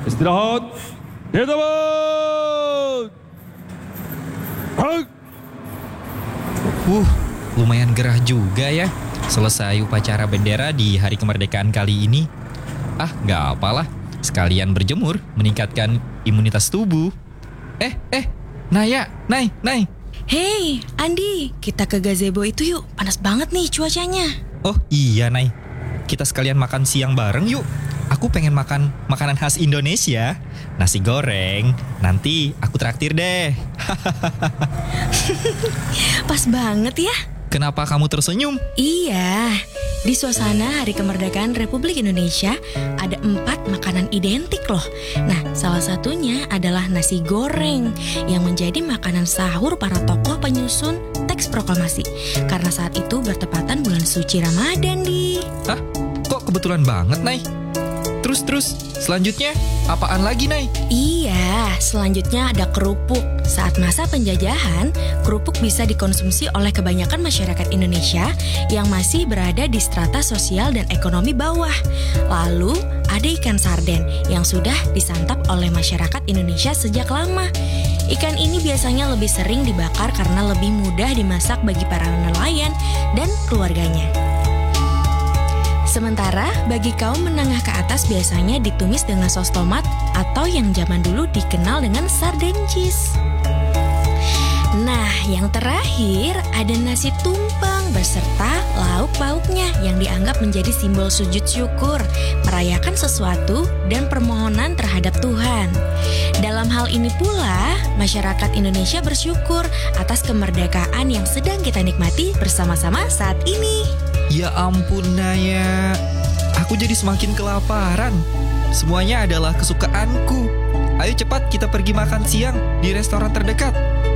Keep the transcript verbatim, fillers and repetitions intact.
Istirahat. Di tempat. Hak. Uh, lumayan gerah juga ya. Selesai upacara bendera di hari kemerdekaan kali ini. Ah, gak apalah. Sekalian berjemur, meningkatkan imunitas tubuh. Eh, eh, Naya, Nay, Nay. Hei, Andi, kita ke gazebo itu yuk. Panas banget nih cuacanya. Oh iya, Nay. Kita sekalian makan siang bareng yuk. Aku pengen makan makanan khas Indonesia. Nasi goreng. Nanti aku traktir deh. Pas banget ya. Kenapa kamu tersenyum? Iya, di suasana Hari Kemerdekaan Republik Indonesia ada empat makanan identik loh. Nah, salah satunya adalah nasi goreng yang menjadi makanan sahur para tokoh penyusun teks proklamasi. Karena saat itu bertepatan bulan suci Ramadan, di. Hah? Kok kebetulan banget, Nay? Terus-terus, selanjutnya apaan lagi, Nay? Iya, selanjutnya ada kerupuk. Saat masa penjajahan, kerupuk bisa dikonsumsi oleh kebanyakan masyarakat Indonesia yang masih berada di strata sosial dan ekonomi bawah. Lalu, ada ikan sarden yang sudah disantap oleh masyarakat Indonesia sejak lama. Ikan ini biasanya lebih sering dibakar karena lebih mudah dimasak bagi para nelayan dan keluarganya. Sementara bagi kaum menengah ke atas biasanya ditumis dengan saus tomat atau yang zaman dulu dikenal dengan sarden cheese. Nah, yang terakhir ada nasi tumpeng beserta lauk pauknya yang dianggap menjadi simbol sujud syukur, merayakan sesuatu dan permohonan terhadap Tuhan. Dalam hal ini pula, masyarakat Indonesia bersyukur atas kemerdekaan yang sedang kita nikmati bersama-sama saat ini. Ya ampun, Naya. Aku jadi semakin kelaparan. Semuanya adalah kesukaanku. Ayo cepat kita pergi makan siang di restoran terdekat.